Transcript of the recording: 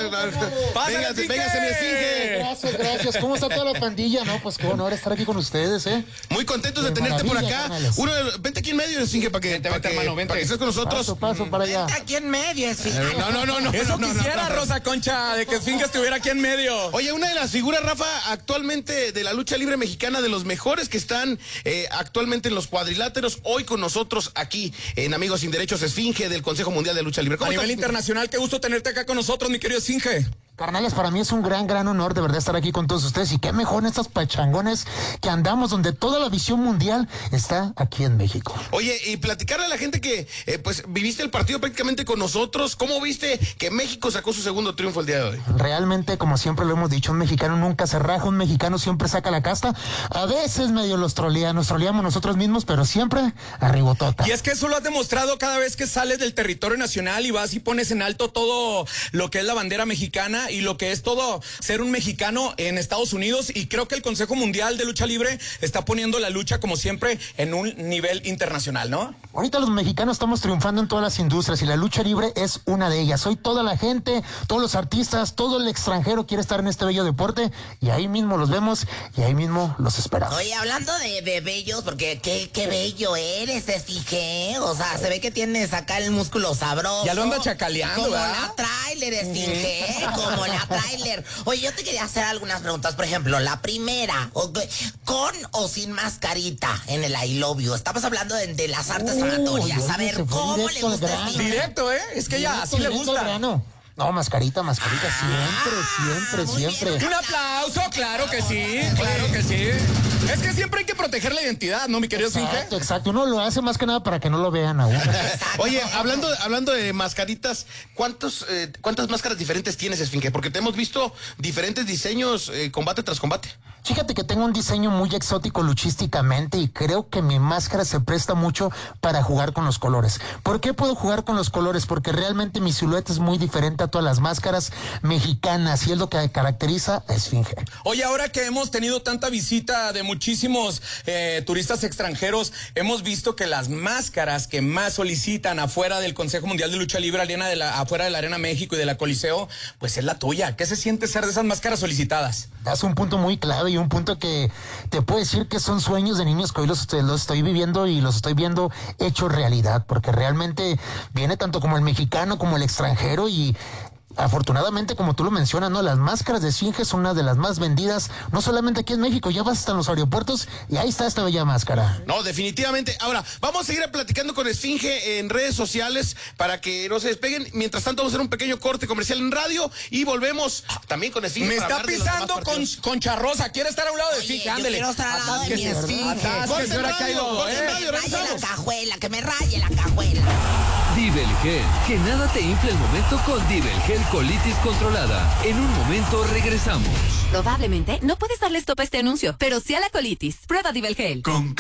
Véngase, mi esfinge. Gracias. ¿Cómo está toda la pandilla? No, pues qué honor estar aquí con ustedes, ¿eh? Muy contentos de tenerte por acá. Vente aquí en medio, esfinge, para que estés con nosotros. Paso para allá. Vente aquí en medio, esfinge. No. Eso quisiera, Rosa Concha, de que esfinge estuviera aquí en medio. Oye, una de las figuras, Rafa, actualmente de la lucha libre mexicana, de los mejores que están actualmente en los cuadriláteros, hoy con nosotros aquí en Amigos Sin Derechos, esfinge del Consejo Mundial de Lucha Libre. A nivel internacional, qué gusto tenerte acá con nosotros, mi querido esfinge. Carnales, para mí es un gran honor de verdad estar aquí con todos ustedes y qué mejor en estas pachangones que andamos donde toda la visión mundial está aquí en México. Oye, y platicarle a la gente que pues viviste el partido prácticamente con nosotros. ¿Cómo viste que México sacó su segundo triunfo el día de hoy? Realmente, como siempre lo hemos dicho, un mexicano nunca se raja, un mexicano siempre saca la casta. A veces medio nos troleamos nosotros mismos, pero siempre arribotota. Y es que eso lo has demostrado cada vez que sales del territorio nacional y vas y pones en alto todo lo que es la bandera mexicana y lo que es todo ser un mexicano en Estados Unidos, y creo que el Consejo Mundial de Lucha Libre está poniendo la lucha como siempre en un nivel internacional, ¿no? Ahorita los mexicanos estamos triunfando en todas las industrias y la lucha libre es una de ellas. Hoy toda la gente, todos los artistas, todo el extranjero quiere estar en este bello deporte y ahí mismo los vemos y ahí mismo los esperamos. Oye, hablando de bellos, porque qué bello eres, esfinge. O sea, se ve que tienes acá el músculo sabroso. Ya lo anda chacaleando, como ¿verdad? La trailer, esfinge, como la trailer. Oye, yo te quería hacer algunas preguntas. Por ejemplo, la primera, ¿con o sin mascarita en el I Love You? Estamos hablando de las artes sanatorias. A ver, ¿cómo le gusta el Directo, es que ya así le gusta. No, mascarita, siempre. Un aplauso, claro que sí. Es que siempre hay que proteger la identidad, ¿no, mi querido esfinge? Exacto. Uno lo hace más que nada para que no lo vean aún. Oye, hablando de mascaritas, ¿cuántas máscaras diferentes tienes, esfinge? Porque te hemos visto diferentes diseños combate tras combate. Fíjate que tengo un diseño muy exótico luchísticamente y creo que mi máscara se presta mucho para jugar con los colores. ¿Por qué puedo jugar con los colores? Porque realmente mi silueta es muy diferente a todas las máscaras mexicanas y es lo que caracteriza a Esfinge. Oye, ahora que hemos tenido tanta visita de muchísimos turistas extranjeros, hemos visto que las máscaras que más solicitan afuera del Consejo Mundial de Lucha Libre, afuera de la Arena México y de la Coliseo, pues es la tuya. ¿Qué se siente ser de esas máscaras solicitadas? Das un punto muy clave y un punto que te puedo decir que son sueños de niños que hoy los estoy viviendo y los estoy viendo hechos realidad, porque realmente viene tanto como el mexicano como el extranjero y afortunadamente, como tú lo mencionas, ¿no? Las máscaras de Esfinge son una de las más vendidas, no solamente aquí en México, ya vas hasta en los aeropuertos y ahí está esta bella máscara. No, definitivamente. Ahora, vamos a seguir platicando con Esfinge en redes sociales para que no se despeguen. Mientras tanto, vamos a hacer un pequeño corte comercial en radio y volvemos también con Esfinge. Me está pisando con Charrosa. ¿Quiere estar a un lado de Esfinge? Ándele. Quiero estar al lado de mi Esfinge. La cajuela, que me raye la cajuela. Dibelgel, que nada te infle el momento con Dibelgel Colitis Controlada. En un momento regresamos. Probablemente no puedes darle stop a este anuncio, pero sí a la colitis. Prueba Dibelgel. Con